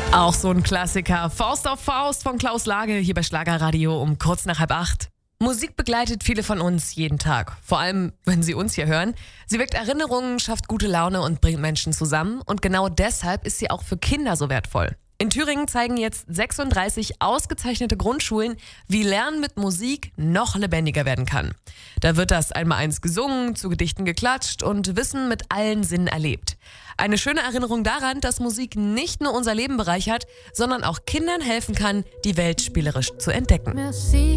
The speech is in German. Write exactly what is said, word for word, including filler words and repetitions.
Auch so ein Klassiker. Faust auf Faust von Klaus Lage hier bei Schlagerradio um kurz nach halb acht. Musik begleitet viele von uns jeden Tag. Vor allem, wenn sie uns hier hören. Sie weckt Erinnerungen, schafft gute Laune und bringt Menschen zusammen. Und genau deshalb ist sie auch für Kinder so wertvoll. In Thüringen zeigen jetzt sechsunddreißig ausgezeichnete Grundschulen, wie Lernen mit Musik noch lebendiger werden kann. Da wird das Einmaleins gesungen, zu Gedichten geklatscht und Wissen mit allen Sinnen erlebt. Eine schöne Erinnerung daran, dass Musik nicht nur unser Leben bereichert, sondern auch Kindern helfen kann, die Welt spielerisch zu entdecken. Merci.